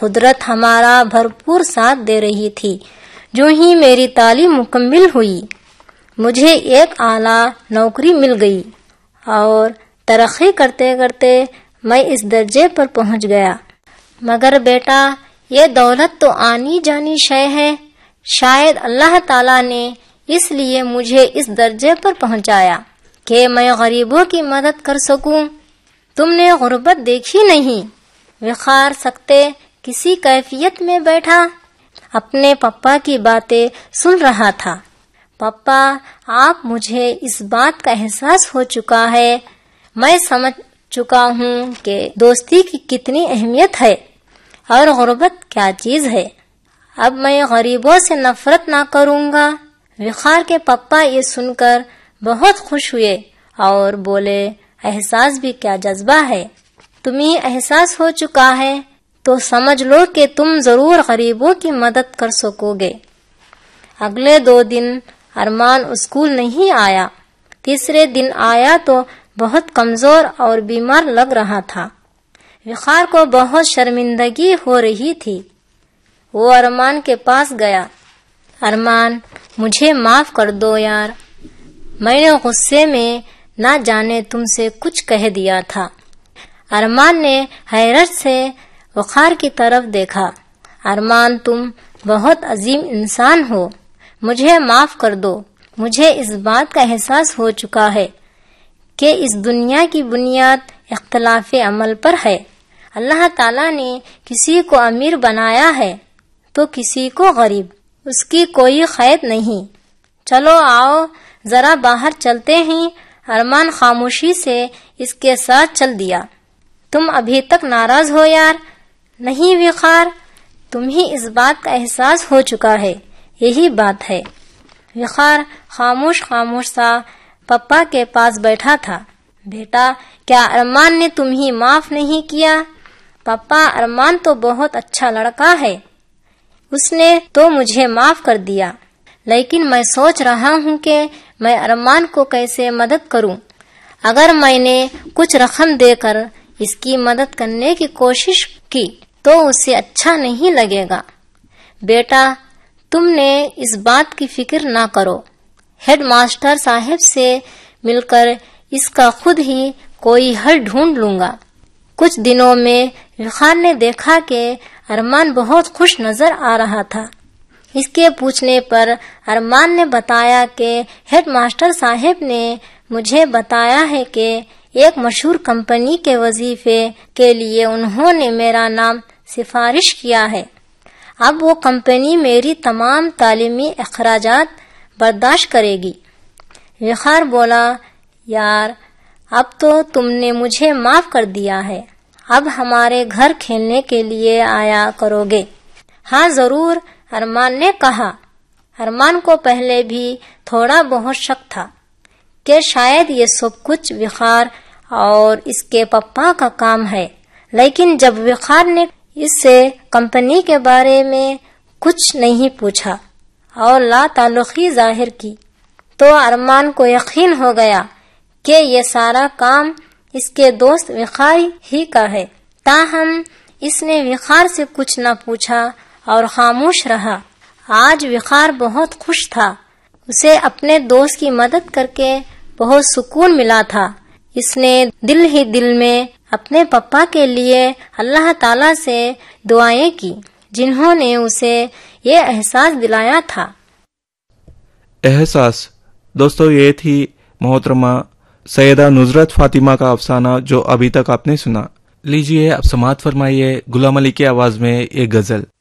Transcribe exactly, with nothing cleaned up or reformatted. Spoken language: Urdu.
قدرت ہمارا بھرپور ساتھ دے رہی تھی۔ جو ہی میری تعلیم مکمل ہوئی مجھے ایک اعلیٰ نوکری مل گئی اور ترقی کرتے کرتے میں اس درجے پر پہنچ گیا۔ مگر بیٹا، یہ دولت تو آنی جانی شے ہے، شاید اللہ تعالیٰ نے اس لیے مجھے اس درجے پر پہنچایا کہ میں غریبوں کی مدد کر سکوں۔ تم نے غربت دیکھی نہیں؟ وقار سکتے کسی کیفیت میں بیٹھا اپنے پپا کی باتیں سن رہا تھا۔ پپا، آپ مجھے اس بات کا احساس ہو چکا ہے، میں سمجھ چکا ہوں کہ دوستی کی کتنی اہمیت ہے اور غربت کیا چیز ہے۔ اب میں غریبوں سے نفرت نہ کروں گا۔ وقار کے پپا یہ سن کر بہت خوش ہوئے اور بولے، احساس بھی کیا جذبہ ہے، تمہیں احساس ہو چکا ہے تو سمجھ لو کہ تم ضرور غریبوں کی مدد کر سکو گے۔ اگلے دو دن ارمان اسکول نہیں آیا۔ تیسرے دن آیا تو بہت کمزور اور بیمار لگ رہا تھا۔ وقار کو بہت شرمندگی ہو رہی تھی۔ وہ ارمان کے پاس گیا۔ ارمان، مجھے معاف کر دو یار، میں نے غصے میں نہ جانے تم سے کچھ کہہ دیا تھا۔ ارمان نے حیرت سے وقار کی طرف دیکھا۔ ارمان، تم بہت عظیم انسان ہو، مجھے معاف کر دو۔ مجھے اس بات کا احساس ہو چکا ہے کہ اس دنیا کی بنیاد اختلاف عمل پر ہے۔ اللہ تعالیٰ نے کسی کو امیر بنایا ہے تو کسی کو غریب، اس کی کوئی قید نہیں۔ چلو آؤ ذرا باہر چلتے ہیں۔ ارمان خاموشی سے اس کے ساتھ چل دیا۔ تم ابھی تک ناراض ہو یار؟ نہیں وقار، تمہیں اس بات کا احساس ہو چکا ہے، یہی بات ہے۔ وقار خاموش خاموش سا پپا کے پاس بیٹھا تھا۔ بیٹا، کیا ارمان نے تمہیں معاف نہیں کیا؟ پپا، ارمان تو بہت اچھا لڑکا ہے، اس نے تو مجھے معاف کر دیا، لیکن میں سوچ رہا ہوں کہ میں ارمان کو کیسے مدد کروں۔ اگر میں نے کچھ رقم دے کر اس کی مدد کرنے کی کوشش کی تو اسے اچھا نہیں لگے گا۔ بیٹا، تم نے اس بات کی فکر نہ کرو، ہیڈ ماسٹر صاحب سے مل کر اس کا خود ہی کوئی حل ڈھونڈ لوں گا۔ کچھ دنوں میں وقار نے دیکھا کہ ارمان بہت خوش نظر آ رہا تھا۔ اس کے پوچھنے پر ارمان نے بتایا کہ ہیڈ ماسٹر صاحب نے مجھے بتایا ہے کہ ایک مشہور کمپنی کے وظیفے کے لیے انہوں نے میرا نام سفارش کیا ہے۔ اب وہ کمپنی میری تمام تعلیمی اخراجات برداشت کرے گی۔ وقار بولا، یار اب تو تم نے مجھے معاف کر دیا ہے، اب ہمارے گھر کھیلنے کے لیے آیا کرو گے؟ ہاں ضرور، ارمان نے کہا۔ ارمان کو پہلے بھی تھوڑا بہت شک تھا کہ شاید یہ سب کچھ وقار اور اس کے پپا کا کام ہے، لیکن جب وقار نے اس سے کمپنی کے بارے میں کچھ نہیں پوچھا اور لا تعلقی ظاہر کی تو ارمان کو یقین ہو گیا کہ یہ سارا کام اس کے دوست وقار ہی کا ہے۔ تاہم اس نے وقار سے کچھ نہ پوچھا اور خاموش رہا۔ آج وقار بہت خوش تھا، اسے اپنے دوست کی مدد کر کے بہت سکون ملا تھا۔ اس نے دل ہی دل میں اپنے پپا کے لیے اللہ تعالیٰ سے دعائیں کی جنہوں نے اسے یہ احساس دلایا تھا۔ احساس دوستو، یہ تھی محترمہ سیدہ نصرت فاطمہ کا افسانہ جو ابھی تک آپ نے سنا۔ لیجیے اب سماعت فرمائیے غلام علی کی آواز میں ایک غزل۔